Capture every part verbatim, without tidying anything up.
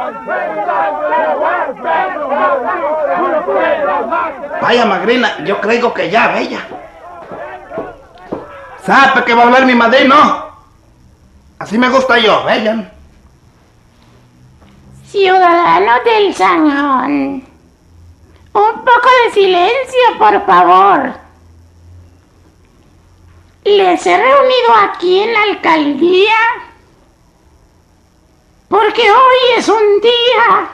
Vaya, Magrina, yo creo que ya, bella. ¿Sabe que va a hablar mi madrino? Así me gusta yo, bella. Ciudadanos del Sanjón, un poco de silencio, por favor. Les he reunido aquí en la alcaldía porque hoy es un día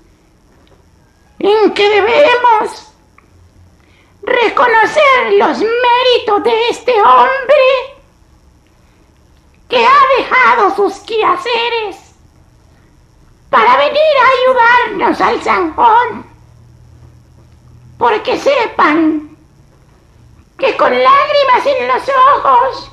en que debemos reconocer los méritos de este hombre que ha dejado sus quehaceres para venir a ayudarnos al Sanjón. Porque sepan que con lágrimas en los ojos,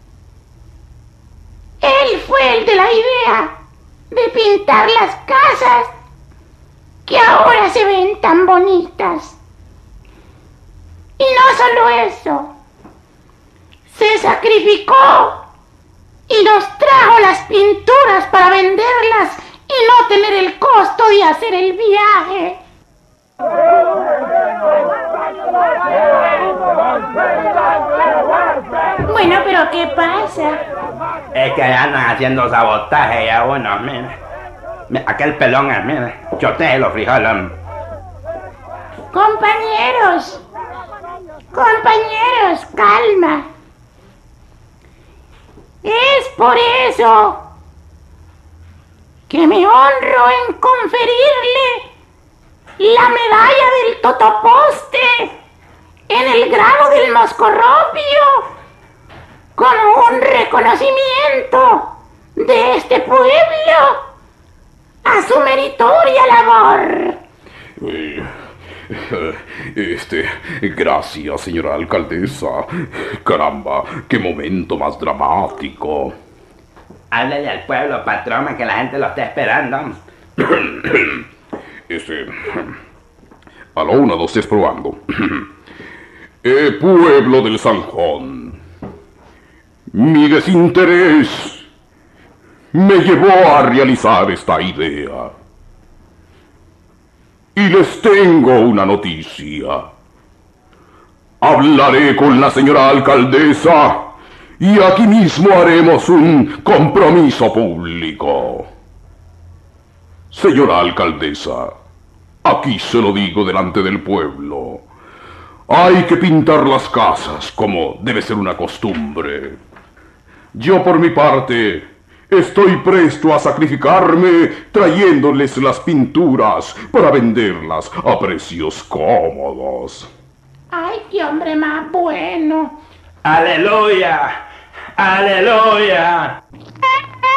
él fue el de la idea de pintar las casas que ahora se ven tan bonitas. Y no solo eso, se sacrificó y nos trajo las pinturas para venderlas y no tener el costo de hacer el viaje. Bueno, pero ¿qué pasa? Es que andan haciendo sabotaje ya uno, mira. Aquel pelón, mira, chotea los frijoles. Compañeros, compañeros, calma. Es por eso que me honro en conferirle la medalla del Totoposte en el grado del Moscorropio con un reconocimiento de este pueblo a su meritoria labor. Este, gracias, señora alcaldesa. Caramba, qué momento más dramático. Háblele al pueblo, patrón, que la gente lo está esperando. Este, a la una, dos, tres, probando. Eh, pueblo del Sanjón, mi desinterés me llevó a realizar esta idea. Y les tengo una noticia. Hablaré con la señora alcaldesa y aquí mismo haremos un compromiso público. Señora alcaldesa, aquí se lo digo delante del pueblo. Hay que pintar las casas como debe ser una costumbre. Yo por mi parte estoy presto a sacrificarme trayéndoles las pinturas para venderlas a precios cómodos. ¡Ay, qué hombre más bueno! ¡Aleluya! ¡Aleluya!